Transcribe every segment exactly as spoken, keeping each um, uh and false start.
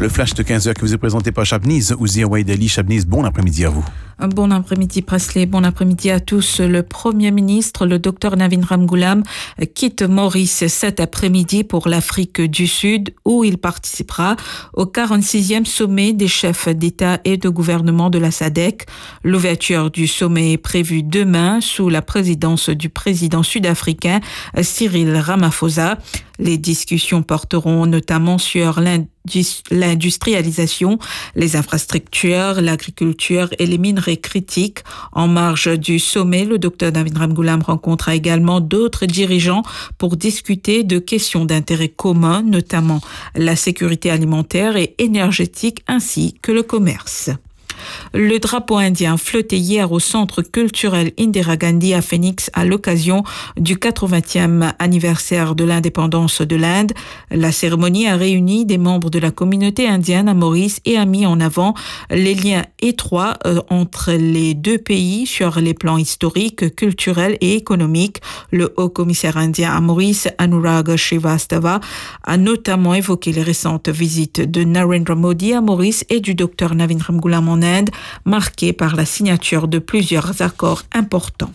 Le flash de quinze heures qui vous est présenté par Shabniz Ouzir Waideli. Shabniz, bon après-midi à vous. Un bon après-midi Presley, bon après-midi à tous. Le Premier ministre, le docteur Navin Ramgoolam, quitte Maurice cet après-midi pour l'Afrique du Sud où il participera au quarante-sixième sommet des chefs d'État et de gouvernement de la S A D C. L'ouverture du sommet est prévue demain sous la présidence du président sud-africain Cyril Ramaphosa. Les discussions porteront notamment sur l'industrialisation, les infrastructures, l'agriculture et les minerais critiques. En marge du sommet, le docteur Navin Ramgoolam rencontra également d'autres dirigeants pour discuter de questions d'intérêt commun, notamment la sécurité alimentaire et énergétique ainsi que le commerce. Le drapeau indien flottait hier au centre culturel Indira Gandhi à Phoenix à l'occasion du quatre-vingtième anniversaire de l'indépendance de l'Inde. La cérémonie a réuni des membres de la communauté indienne à Maurice et a mis en avant les liens étroits entre les deux pays sur les plans historiques, culturels et économiques. Le haut-commissaire indien à Maurice, Anurag Shrivastava, a notamment évoqué les récentes visites de Narendra Modi à Maurice et du docteur Navin Ramgoolam en Inde, marqué par la signature de plusieurs accords importants.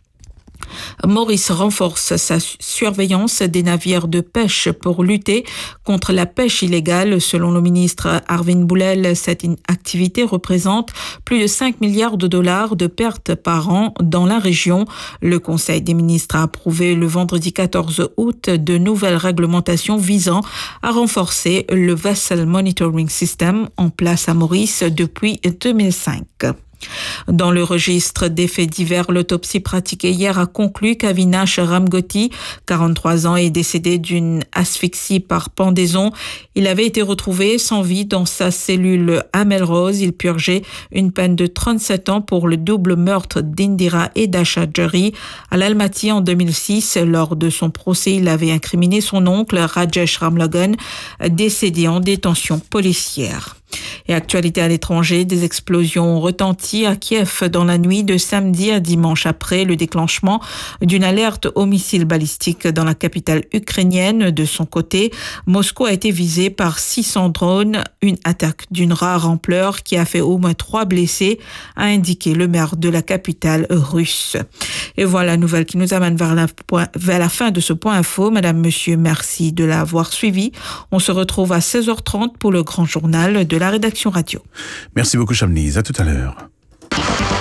Maurice renforce sa surveillance des navires de pêche pour lutter contre la pêche illégale. Selon le ministre Arvind Boulel, cette activité représente plus de cinq milliards de dollars de pertes par an dans la région. Le Conseil des ministres a approuvé le vendredi quatorze août de nouvelles réglementations visant à renforcer le Vessel Monitoring System en place à Maurice depuis deux mille cinq. Dans le registre des faits divers, l'autopsie pratiquée hier a conclu qu'Avinash Ramgoti, quarante-trois ans, est décédé d'une asphyxie par pendaison. Il avait été retrouvé sans vie dans sa cellule à Melrose. Il purgeait une peine de trente-sept ans pour le double meurtre d'Indira et d'Asha Jari à l'Almaty en deux mille six. Lors de son procès, il avait incriminé son oncle Rajesh Ramlogan, décédé en détention policière. Et actualité à l'étranger, des explosions ont retenti à Kiev dans la nuit de samedi à dimanche après le déclenchement d'une alerte au missile balistique dans la capitale ukrainienne. De son côté, Moscou a été visé par six cents drones, une attaque d'une rare ampleur qui a fait au moins trois blessés, a indiqué le maire de la capitale russe. Et voilà la nouvelle qui nous amène vers la, vers la fin de ce point info. Madame, monsieur, merci de l'avoir suivi. On se retrouve à seize heures trente pour le grand journal de la rédaction radio. Merci beaucoup Shabniz, à tout à l'heure.